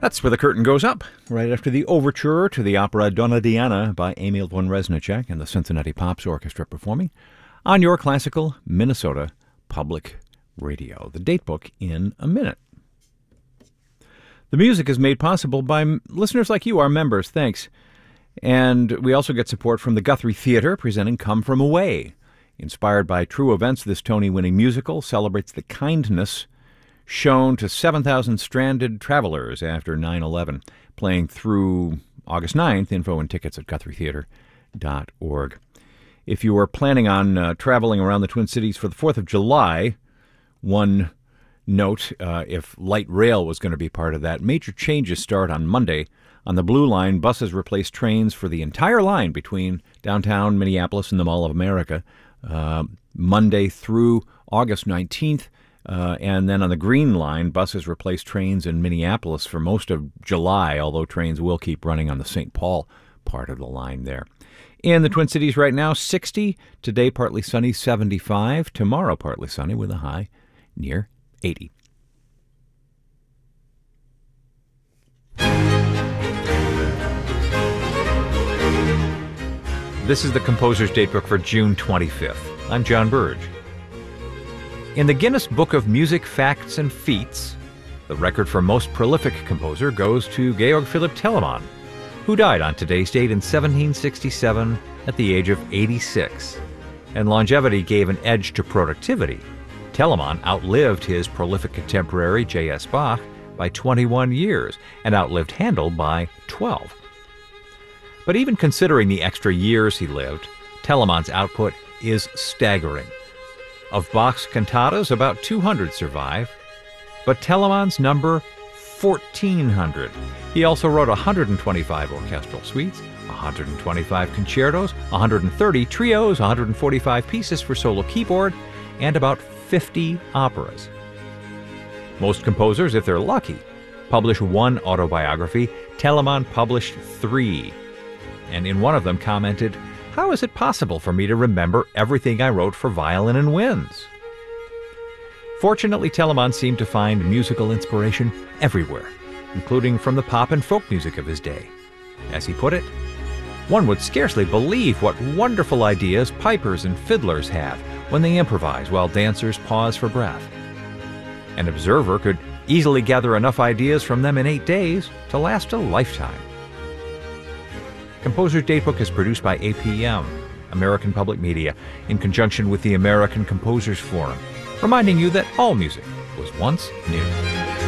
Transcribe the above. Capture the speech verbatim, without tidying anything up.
That's where the curtain goes up, right after the overture to the opera Donna Diana by Emil von Reznicek and the Cincinnati Pops Orchestra performing on your classical Minnesota Public Radio. The datebook in a minute. The music is made possible by listeners like you, our members. Thanks. And we also get support from the Guthrie Theater presenting Come From Away. Inspired by true events, this Tony-winning musical celebrates the kindness shown to seven thousand stranded travelers after nine eleven, playing through August ninth. Info and tickets at guthrie theater dot org. If you are planning on uh, traveling around the Twin Cities for the fourth of July, one note, uh, if light rail was going to be part of that, major changes start on Monday. On the Blue Line, buses replace trains for the entire line between downtown Minneapolis and the Mall of America, uh, Monday through August nineteenth. Uh, and then on the Green Line, buses replace trains in Minneapolis for most of July, although trains will keep running on the Saint Paul part of the line there. In the Twin Cities right now, sixty. Today, partly sunny, seventy-five. Tomorrow, partly sunny with a high near eighty. This is the Composer's Datebook for June twenty-fifth. I'm John Burge. In the Guinness Book of Music Facts and Feats, the record for most prolific composer goes to Georg Philipp Telemann, who died on today's date in seventeen sixty-seven at the age of eighty-six. And longevity gave an edge to productivity. Telemann outlived his prolific contemporary J S Bach by twenty-one years and outlived Handel by twelve. But even considering the extra years he lived, Telemann's output is staggering. Of Bach's cantatas, about two hundred survive, but Telemann's number, fourteen hundred. He also wrote one hundred twenty-five orchestral suites, one hundred twenty-five concertos, one hundred thirty trios, one hundred forty-five pieces for solo keyboard, and about fifty operas. Most composers, if they're lucky, publish one autobiography. Telemann published three, and in one of them commented, "How is it possible for me to remember everything I wrote for violin and winds?" Fortunately, Telemann seemed to find musical inspiration everywhere, including from the pop and folk music of his day. As he put it, "One would scarcely believe what wonderful ideas pipers and fiddlers have when they improvise while dancers pause for breath. An observer could easily gather enough ideas from them in eight days to last a lifetime." Composer's Datebook is produced by A P M, American Public Media, in conjunction with the American Composers Forum, reminding you that all music was once new.